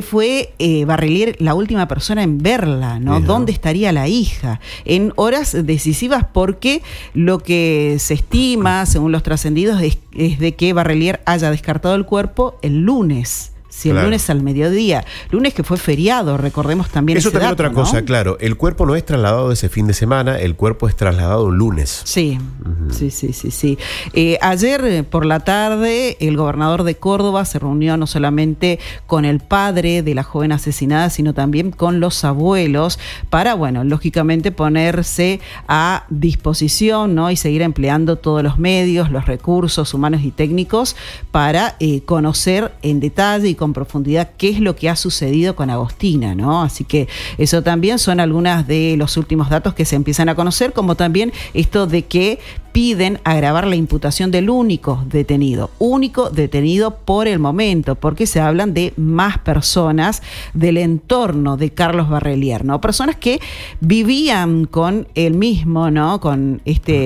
fue Barrelier la última persona en verla, ¿no? ¿Dónde estaría la hija? En horas decisivas, porque lo que se estima, según los trascendidos, es de que Barrelier haya descartado el cuerpo el lunes. Si el lunes al mediodía, lunes que fue feriado, recordemos también eso ese también dato, otra cosa, claro, el cuerpo no es trasladado ese fin de semana, el cuerpo es trasladado un lunes. Sí, sí. Ayer por la tarde el gobernador de Córdoba se reunió no solamente con el padre de la joven asesinada, sino también con los abuelos para, bueno, lógicamente ponerse a disposición, ¿no? Y seguir empleando todos los medios, los recursos humanos y técnicos para conocer en detalle y con profundidad qué es lo que ha sucedido con Agostina, ¿no? Así que eso también son algunas de los últimos datos que se empiezan a conocer, como también esto de que piden agravar la imputación del único detenido por el momento, porque se hablan de más personas del entorno de Carlos Barrelier, ¿no? Personas que vivían con el mismo, ¿no? Con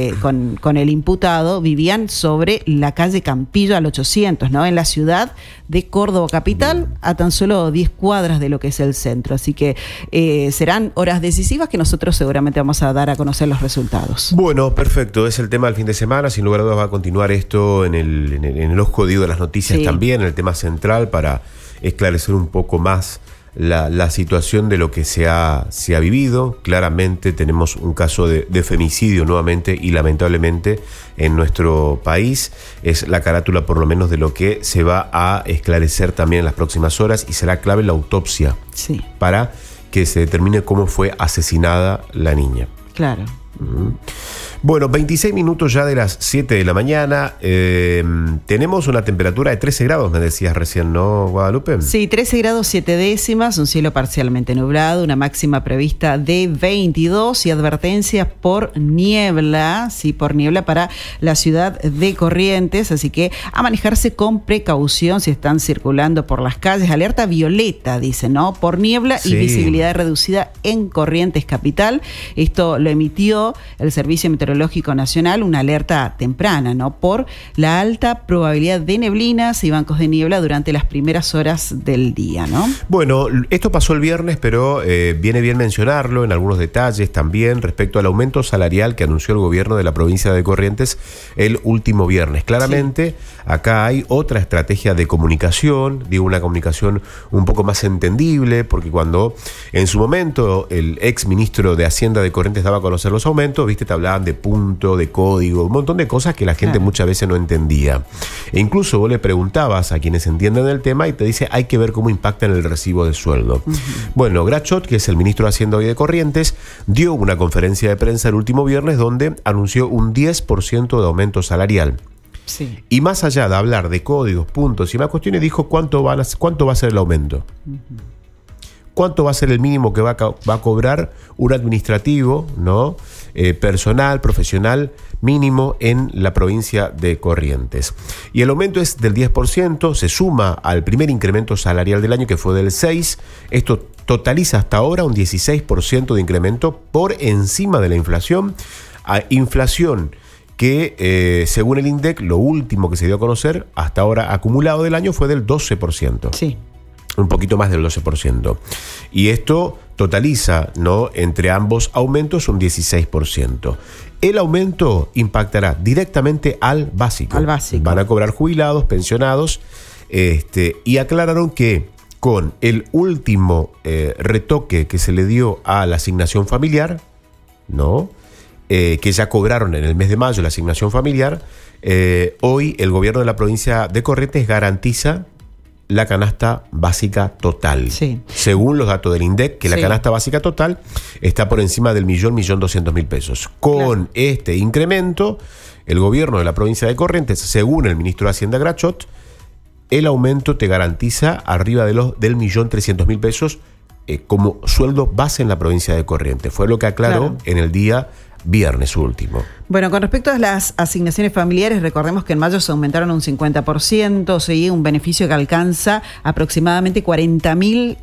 el imputado, vivían sobre la calle Campillo al 800, ¿no? En la ciudad de Córdoba capital, a tan solo 10 cuadras de lo que es el centro. Así que serán horas decisivas que nosotros seguramente vamos a dar a conocer los resultados. Bueno, perfecto. Es el tema del fin de semana. Sin lugar a dudas va a continuar esto en el ojo de las noticias también, en el tema central, para esclarecer un poco más la situación de lo que se ha vivido. Claramente tenemos un caso de femicidio nuevamente y lamentablemente en nuestro país. Es la carátula por lo menos de lo que se va a esclarecer también en las próximas horas, y será clave la autopsia para que se determine cómo fue asesinada la niña. Claro. Bueno, 26 minutos ya de las 7 de la mañana. Tenemos una temperatura de 13 grados, me decías recién, ¿no, Guadalupe? Sí, 13 grados 7 décimas, un cielo parcialmente nublado, una máxima prevista de 22 y advertencias por niebla, para la ciudad de Corrientes, así que a manejarse con precaución si están circulando por las calles. Alerta violeta, dice, ¿no? Por niebla y visibilidad reducida en Corrientes capital. Esto lo emitió el Servicio Meteorológico Nacional, una alerta temprana, ¿no? Por la alta probabilidad de neblinas y bancos de niebla durante las primeras horas del día, ¿no? Bueno, esto pasó el viernes, pero viene bien mencionarlo en algunos detalles también respecto al aumento salarial que anunció el gobierno de la provincia de Corrientes el último viernes. Claramente, acá hay otra estrategia de comunicación, digo, una comunicación un poco más entendible, porque cuando en su momento el ex ministro de Hacienda de Corrientes daba a conocer los aumentos, viste, te hablaban de punto, de código, un montón de cosas que la gente muchas veces no entendía. E incluso vos le preguntabas a quienes entienden del tema y te dice, hay que ver cómo impacta en el recibo de sueldo. Bueno, Grachot, que es el ministro de Hacienda hoy de Corrientes, dio una conferencia de prensa el último viernes donde anunció un 10% de aumento salarial. Y más allá de hablar de códigos, puntos y más cuestiones, dijo cuánto va a ser el aumento. ¿Cuánto va a ser el mínimo que va a cobrar un administrativo, ¿no? Personal, profesional, mínimo en la provincia de Corrientes? Y el aumento es del 10%, se suma al primer incremento salarial del año, que fue del 6%. Esto totaliza hasta ahora un 16% de incremento por encima de la inflación. Inflación que, según el INDEC, lo último que se dio a conocer hasta ahora acumulado del año fue del 12%. Sí. Un poquito más del 12%. Y esto totaliza, ¿no?, entre ambos aumentos un 16%. El aumento impactará directamente al básico. Van a cobrar jubilados, pensionados, y aclararon que con el último retoque que se le dio a la asignación familiar, ¿no?, que ya cobraron en el mes de mayo la asignación familiar, hoy el gobierno de la provincia de Corrientes garantiza la canasta básica total. Según los datos del INDEC, que la canasta básica total está por encima del 1.200.000 pesos. Con este incremento, el gobierno de la provincia de Corrientes, según el ministro de Hacienda Grachot, el aumento te garantiza arriba del 1.300.000 pesos como sueldo base en la provincia de Corrientes. Fue lo que aclaró en el día viernes último. Bueno, con respecto a las asignaciones familiares, recordemos que en mayo se aumentaron un 50%, un beneficio que alcanza aproximadamente 40.000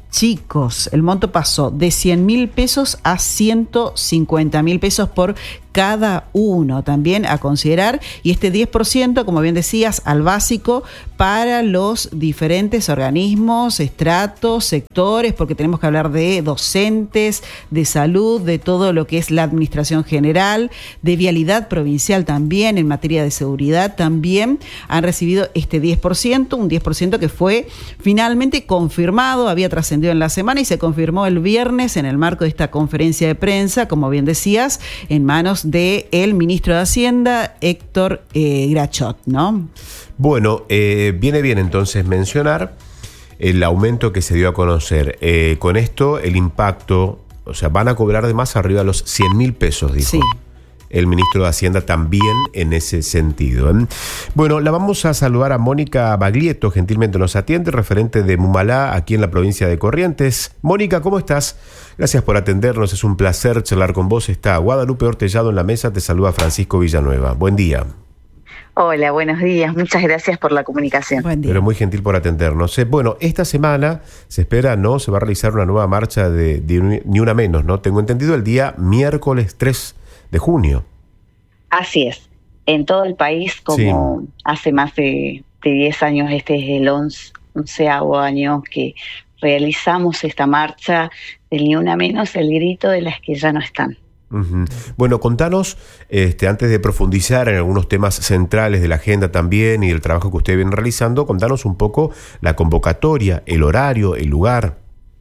chicos. El monto pasó de 100.000 pesos a 150.000 pesos por cada uno, también a considerar, y este 10%, como bien decías, al básico para los diferentes organismos, estratos, sectores, porque tenemos que hablar de docentes, de salud, de todo lo que es la administración general, de vialidad provincial también, en materia de seguridad también han recibido este 10%, un 10% que fue finalmente confirmado, había trascendido en la semana y se confirmó el viernes en el marco de esta conferencia de prensa, como bien decías, en manos del ministro de Hacienda, Héctor Grachot, ¿no? Bueno, viene bien entonces mencionar el aumento que se dio a conocer. Con esto, el impacto, o sea, van a cobrar de más arriba los 100.000 pesos, dijo. Sí. El ministro de Hacienda también en ese sentido. Bueno, la vamos a saludar a Mónica Baglietto, gentilmente nos atiende, referente de Mumalá, aquí en la provincia de Corrientes. Mónica, ¿cómo estás? Gracias por atendernos, es un placer charlar con vos. Está Guadalupe Ortellado en la mesa, te saluda Francisco Villanueva. Buen día. Hola, buenos días. Muchas gracias por la comunicación. Buen día. Pero muy gentil por atendernos. Bueno, esta semana se espera, ¿no? Se va a realizar una nueva marcha de Ni Una Menos, ¿no? Tengo entendido el día miércoles 3 de junio. Así es. En todo el país, como hace más de 10 años, este es el 11º año que realizamos esta marcha del Ni Una Menos, el grito de las que ya no están. Uh-huh. Bueno, contanos, antes de profundizar en algunos temas centrales de la agenda también y del trabajo que usted viene realizando, contanos un poco la convocatoria, el horario, el lugar.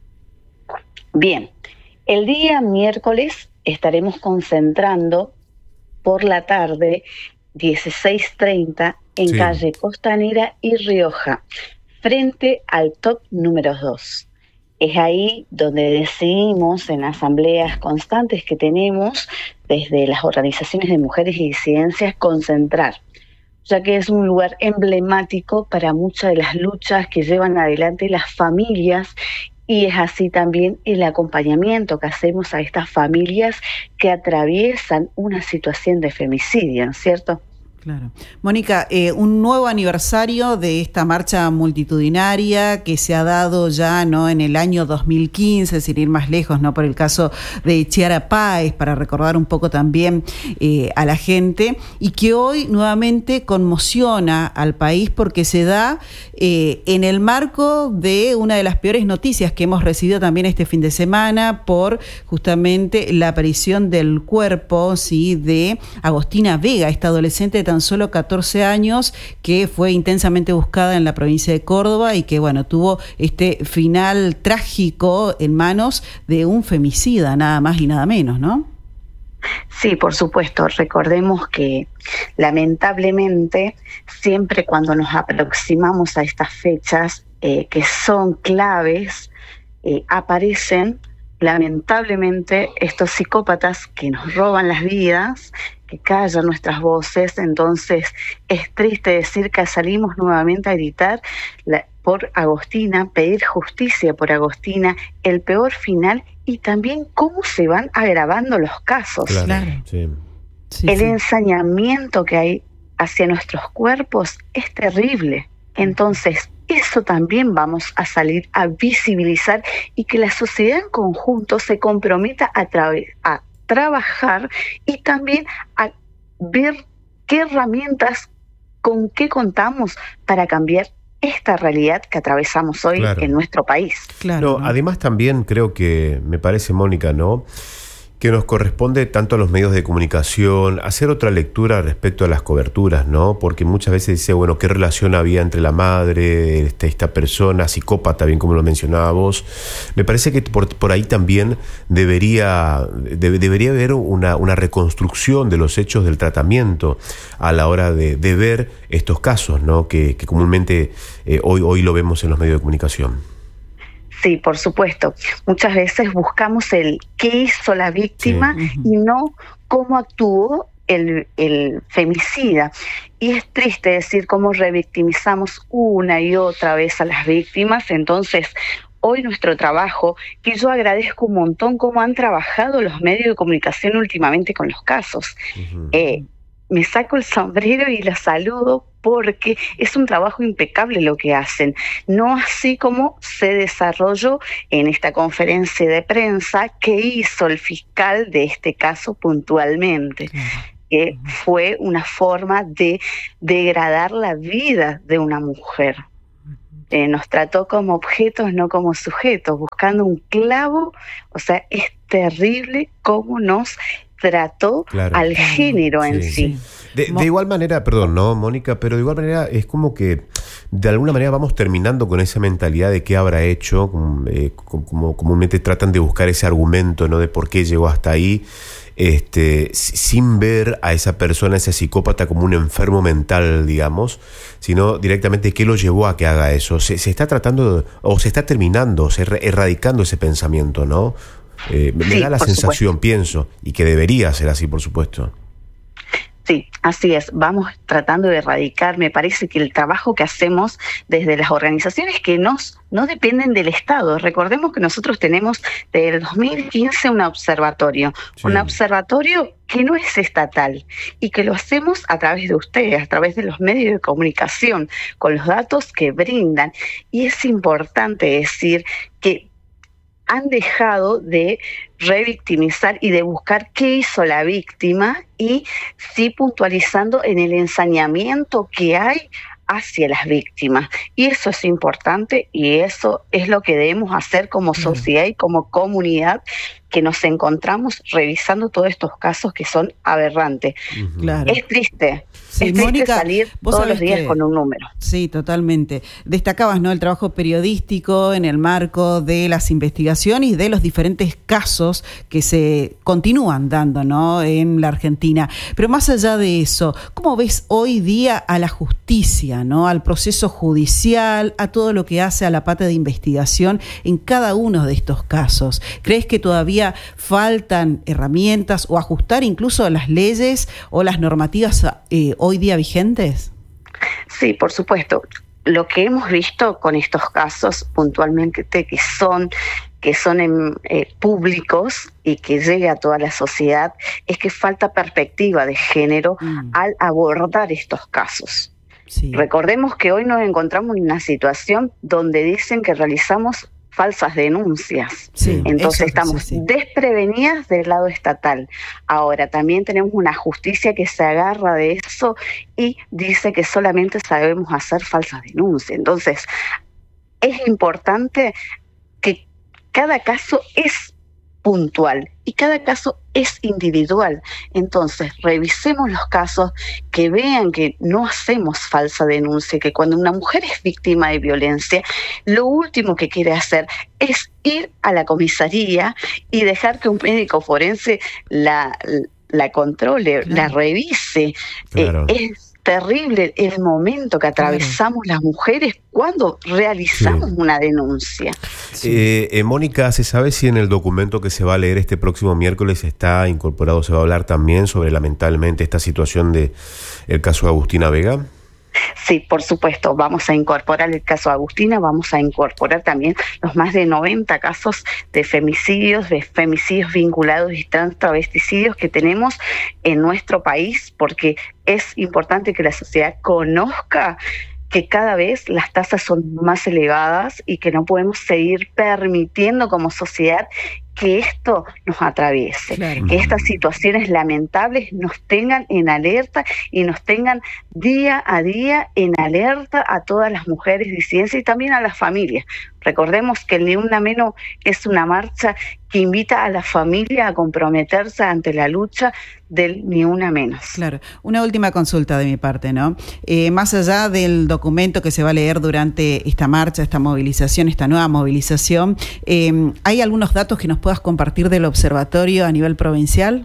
Bien, el día miércoles estaremos concentrando por la tarde, 16:30, en calle Costanera y Rioja, frente al TOC número 2. Es ahí donde decidimos, en asambleas constantes que tenemos desde las organizaciones de mujeres y disidencias, concentrar, ya que es un lugar emblemático para muchas de las luchas que llevan adelante las familias, y es así también el acompañamiento que hacemos a estas familias que atraviesan una situación de femicidio, ¿no es cierto? Claro. Mónica, un nuevo aniversario de esta marcha multitudinaria que se ha dado ya, ¿no?, en el año 2015, sin ir más lejos, ¿no?, por el caso de Chiara Páez, para recordar un poco también a la gente, y que hoy nuevamente conmociona al país porque se da en el marco de una de las peores noticias que hemos recibido también este fin de semana por justamente la aparición del cuerpo, ¿sí?, de Agostina Vega, esta adolescente de tan solo 14 años que fue intensamente buscada en la provincia de Córdoba y que, bueno, tuvo este final trágico en manos de un femicida, nada más y nada menos, ¿no? Sí, por supuesto. Recordemos que lamentablemente siempre cuando nos aproximamos a estas fechas que son claves, aparecen lamentablemente estos psicópatas que nos roban las vidas, que callan nuestras voces. Entonces es triste decir que salimos nuevamente a gritar por Agostina, pedir justicia por Agostina, el peor final, y también cómo se van agravando los casos. Claro. Sí. El ensañamiento que hay hacia nuestros cuerpos es terrible. Entonces, eso también vamos a salir a visibilizar y que la sociedad en conjunto se comprometa a trabajar y también a ver qué herramientas, con qué contamos para cambiar esta realidad que atravesamos hoy en nuestro país. Claro, ¿no? Además también creo que, me parece, Mónica, ¿no?, que nos corresponde tanto a los medios de comunicación hacer otra lectura respecto a las coberturas, ¿no? Porque muchas veces dice, bueno, ¿qué relación había entre la madre, esta persona psicópata, bien como lo mencionaba vos? Me parece que por ahí también debería haber una reconstrucción de los hechos del tratamiento a la hora de ver estos casos, ¿no?, que comúnmente hoy lo vemos en los medios de comunicación. Sí, por supuesto. Muchas veces buscamos el qué hizo la víctima y no cómo actuó el femicida. Y es triste decir cómo revictimizamos una y otra vez a las víctimas. Entonces, hoy nuestro trabajo, que yo agradezco un montón cómo han trabajado los medios de comunicación últimamente con los casos. Me saco el sombrero y los saludo porque es un trabajo impecable lo que hacen, no así como se desarrolló en esta conferencia de prensa que hizo el fiscal de este caso puntualmente, que fue una forma de degradar la vida de una mujer. Nos trató como objetos, no como sujetos, buscando un clavo. O sea, es terrible cómo nos trató al género en sí. De igual manera, perdón, ¿no, Mónica? Pero de igual manera es como que de alguna manera vamos terminando con esa mentalidad de qué habrá hecho, como comúnmente tratan de buscar ese argumento, ¿no? De por qué llegó hasta ahí, sin ver a esa persona, ese psicópata, como un enfermo mental, digamos, sino directamente qué lo llevó a que haga eso. Se está tratando, o se está terminando, erradicando ese pensamiento, ¿no? Me da la sensación, pienso, y que debería ser así, por supuesto. Sí, así es. Vamos tratando de erradicar. Me parece que el trabajo que hacemos desde las organizaciones que no dependen del Estado. Recordemos que nosotros tenemos desde el 2015 un observatorio que no es estatal y que lo hacemos a través de ustedes, a través de los medios de comunicación, con los datos que brindan. Y es importante decir que han dejado de revictimizar y de buscar qué hizo la víctima y sí puntualizando en el ensañamiento que hay hacia las víctimas. Y eso es importante y eso es lo que debemos hacer como sociedad y como comunidad que nos encontramos revisando todos estos casos que son aberrantes. Claro. Es triste. Sí, es triste, Mónica, salir todos los días con un número. Sí, totalmente. Destacabas, ¿no?, el trabajo periodístico en el marco de las investigaciones y de los diferentes casos que se continúan dando, ¿no?, en la Argentina. Pero más allá de eso, ¿cómo ves hoy día a la justicia, ¿no?, al proceso judicial, a todo lo que hace a la pata de investigación en cada uno de estos casos? ¿Crees que todavía faltan herramientas o ajustar incluso las leyes o las normativas hoy día vigentes? Sí, por supuesto. Lo que hemos visto con estos casos puntualmente que son públicos y que llegue a toda la sociedad es que falta perspectiva de género al abordar estos casos. Sí. Recordemos que hoy nos encontramos en una situación donde dicen que realizamos falsas denuncias. Sí, entonces estamos desprevenidas del lado estatal. Ahora también tenemos una justicia que se agarra de eso y dice que solamente sabemos hacer falsas denuncias. Entonces es importante que cada caso es puntual y cada caso es individual. Entonces, revisemos los casos, que vean que no hacemos falsa denuncia, que cuando una mujer es víctima de violencia, lo último que quiere hacer es ir a la comisaría y dejar que un médico forense la controle, la revise. Claro. Es terrible el momento que atravesamos las mujeres cuando realizamos una denuncia. Mónica, ¿se sabe si en el documento que se va a leer este próximo miércoles está incorporado, se va a hablar también sobre lamentablemente esta situación de el caso de Agustina Vega? Sí, por supuesto, vamos a incorporar el caso de Agustina, vamos a incorporar también los más de 90 casos de femicidios vinculados y travesticidios que tenemos en nuestro país, porque es importante que la sociedad conozca que cada vez las tasas son más elevadas y que no podemos seguir permitiendo como sociedad que esto nos atraviese, que estas situaciones lamentables nos tengan en alerta y nos tengan día a día en alerta a todas las mujeres disidencias y también a las familias. Recordemos que el Ni Una Menos es una marcha que invita a la familia a comprometerse ante la lucha del Ni Una Menos. Claro. Una última consulta de mi parte, ¿no? Más allá del documento que se va a leer durante esta marcha, esta movilización, esta nueva movilización, ¿hay algunos datos que nos puedas compartir del observatorio a nivel provincial?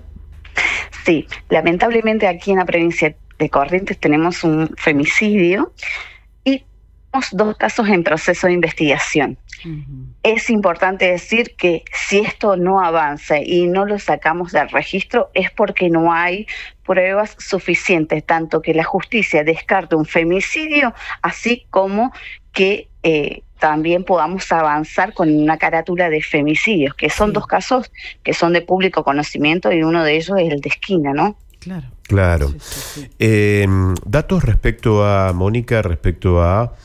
Sí, lamentablemente aquí en la provincia de Corrientes tenemos un femicidio y tenemos 2 casos en proceso de investigación. Es importante decir que si esto no avanza y no lo sacamos del registro es porque no hay pruebas suficientes, tanto que la justicia descarte un femicidio, así como que también podamos avanzar con una carátula de femicidios, que son 2 casos que son de público conocimiento y uno de ellos es el de Esquina, ¿no? Claro. Claro. Sí, sí. Datos respecto a, Mónica, respecto a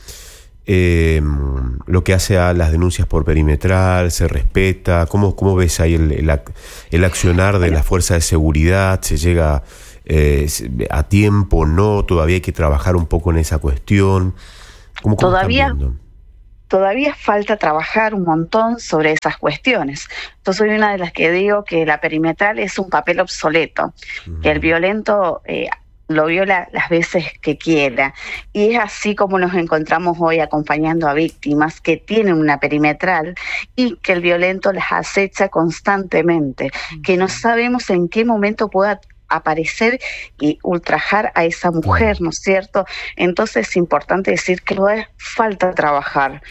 lo que hace a las denuncias por perimetral, ¿se respeta? ¿Cómo ves ahí el accionar de la fuerza de seguridad? ¿Se llega a tiempo? ¿No? ¿Todavía hay que trabajar un poco en esa cuestión? ¿Cómo están viendo? Todavía falta trabajar un montón sobre esas cuestiones. Yo soy una de las que digo que la perimetral es un papel obsoleto, que el violento lo viola las veces que quiera. Y es así como nos encontramos hoy acompañando a víctimas que tienen una perimetral y que el violento las acecha constantemente, que no sabemos en qué momento pueda aparecer y ultrajar a esa mujer, ¿no es cierto? Entonces es importante decir que falta trabajar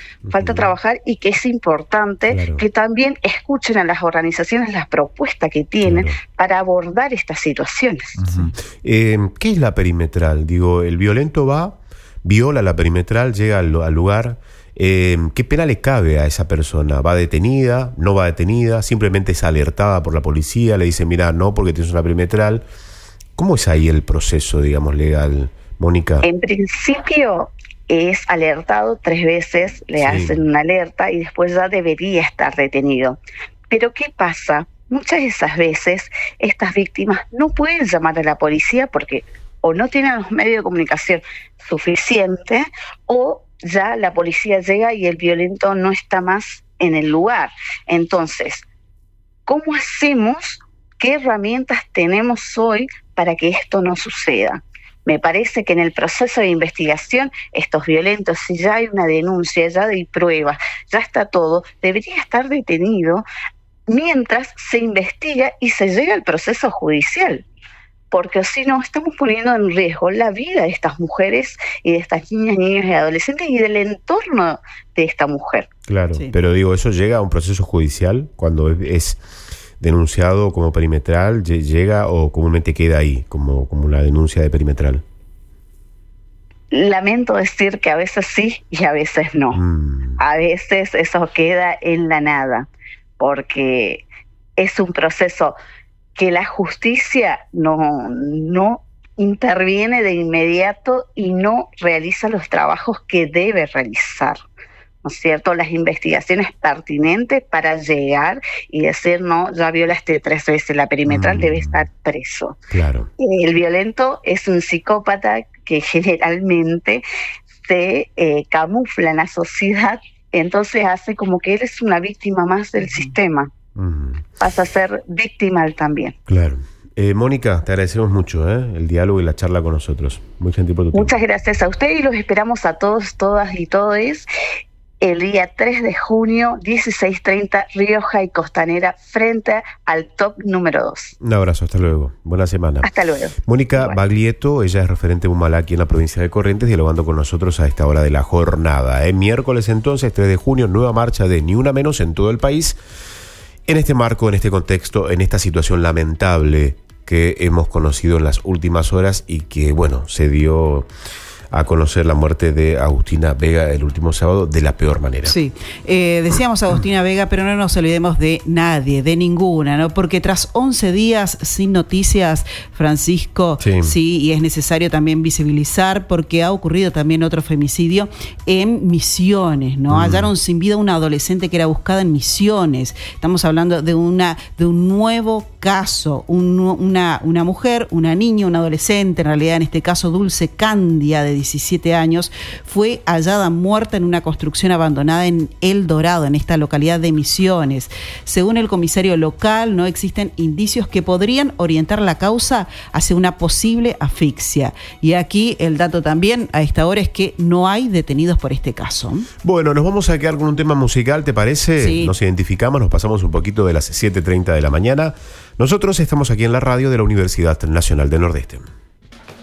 y que es importante que también escuchen a las organizaciones las propuestas que tienen para abordar estas situaciones. ¿Qué es la perimetral? Digo, el violento viola la perimetral, llega al lugar. ¿Qué pena le cabe a esa persona? ¿Va detenida? ¿No va detenida? ¿Simplemente es alertada por la policía? ¿Le dicen, mira, no, porque tienes una perimetral? ¿Cómo es ahí el proceso, digamos, legal, Mónica? En principio es alertado 3 veces, le hacen una alerta y después ya debería estar detenido. Pero ¿qué pasa? Muchas de esas veces estas víctimas no pueden llamar a la policía porque o no tienen los medios de comunicación suficientes o ya la policía llega y el violento no está más en el lugar. Entonces, ¿cómo hacemos? ¿Qué herramientas tenemos hoy para que esto no suceda? Me parece que en el proceso de investigación, estos violentos, si ya hay una denuncia, ya hay pruebas, ya está todo, debería estar detenido mientras se investiga y se llega al proceso judicial. Porque si no, estamos poniendo en riesgo la vida de estas mujeres y de estas niñas, niños y adolescentes y del entorno de esta mujer. Claro, pero digo, ¿eso llega a un proceso judicial cuando es denunciado como perimetral? ¿Llega o comúnmente queda ahí como la denuncia de perimetral? Lamento decir que a veces sí y a veces no. A veces eso queda en la nada, porque es un proceso que la justicia no interviene de inmediato y no realiza los trabajos que debe realizar, ¿no es cierto? Las investigaciones pertinentes para llegar y decir, no, ya violaste 3 veces la perimetral, debe estar preso. Claro. El violento es un psicópata que generalmente se camufla en la sociedad, entonces hace como que él es una víctima más del sistema. Pasa a ser víctima él también. Claro. Mónica, te agradecemos mucho el diálogo y la charla con nosotros. Muy gentil por tu tiempo. Muchas gracias a usted y los esperamos a todos, todas y todes el día 3 de junio, 16:30, Rioja y Costanera, frente al top número 2. Un abrazo, hasta luego. Buena semana. Hasta luego. Mónica Baglietto, ella es referente Humalá aquí en la provincia de Corrientes, dialogando con nosotros a esta hora de la jornada. Miércoles entonces, 3 de junio, nueva marcha de Ni Una Menos en todo el país. En este marco, en este contexto, en esta situación lamentable que hemos conocido en las últimas horas y que, bueno, se dio a conocer la muerte de Agustina Vega el último sábado de la peor manera. Sí, decíamos Agustina Vega, pero no nos olvidemos de nadie, de ninguna, ¿no? Porque tras 11 días sin noticias, Francisco, sí, y es necesario también visibilizar porque ha ocurrido también otro femicidio en Misiones, ¿no? Hallaron sin vida una adolescente que era buscada en Misiones. Estamos hablando de un nuevo caso, una mujer, una niña, una adolescente, en realidad en este caso Dulce Candia, de 17 años, fue hallada muerta en una construcción abandonada en El Dorado, en esta localidad de Misiones. Según el comisario local, no existen indicios que podrían orientar la causa hacia una posible asfixia. Y aquí el dato también a esta hora es que no hay detenidos por este caso. Bueno, nos vamos a quedar con un tema musical, ¿te parece? Sí. Nos identificamos, nos pasamos un poquito de las 7:30 de la mañana. Nosotros estamos aquí en la radio de la Universidad Nacional del Nordeste.